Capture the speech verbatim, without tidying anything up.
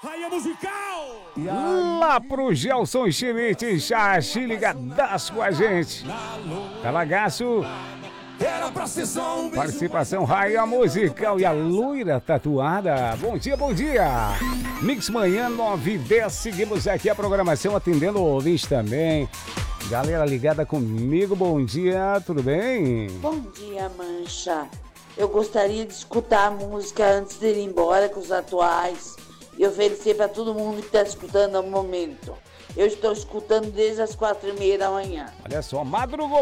Raia musical! Lá pro Gelson Schmidt, Xaxi ligadaço com a gente. Calagaço. Era pra ser só um beijo. Participação Raia Musical e a loira tatuada. Bom dia, bom dia. Mix Manhã nove e dez. Seguimos aqui a programação atendendo o ouvinte também. Galera ligada comigo, bom dia, tudo bem? Bom dia, Mancha. Eu gostaria de escutar a música antes de ir embora com os atuais e oferecer para todo mundo que está escutando no momento. Eu estou escutando desde as quatro e meia da manhã. Olha só, madrugou